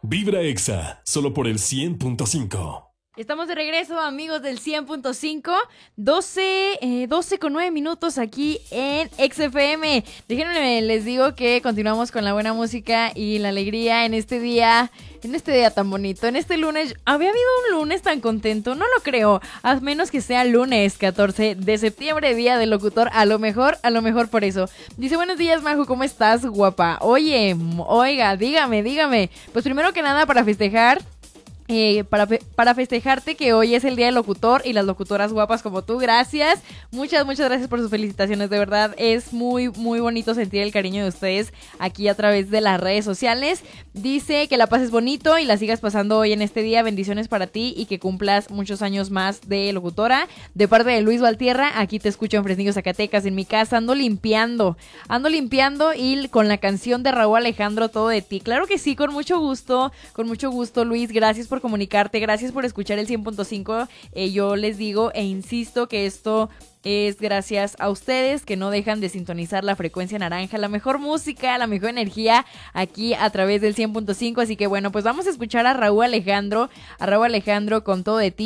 Vibra Exa, solo por el 100.5. Estamos de regreso, amigos del 100.5, 12 con 9 minutos aquí en XFM. Déjenme, les digo que continuamos con la buena música y la alegría en este día tan bonito, en este lunes. ¿Había habido un lunes tan contento? No lo creo, a menos que sea lunes 14 de septiembre, día del locutor, a lo mejor por eso. Dice, buenos días, Majo, ¿cómo estás, guapa? Oiga, dígame. Pues primero que nada, para festejar, para festejarte que hoy es el día del locutor y las locutoras guapas como tú, gracias, muchas gracias por sus felicitaciones, de verdad es muy bonito sentir el cariño de ustedes aquí a través de las redes sociales. Dice que la pases bonito y la sigas pasando hoy en este día, bendiciones para ti y que cumplas muchos años más de locutora. De parte de Luis Valtierra, aquí te escucho en Fresnillo, Zacatecas, en mi casa, ando limpiando y con la canción de Raúl Alejandro, Todo de ti. Claro que sí, con mucho gusto Luis, gracias por comunicarte, gracias por escuchar el 100.5. Yo les digo e insisto que esto es gracias a ustedes que no dejan de sintonizar la frecuencia naranja, la mejor música, la mejor energía aquí a través del 100.5. Así que bueno, pues vamos a escuchar a Raúl Alejandro con Todo de ti.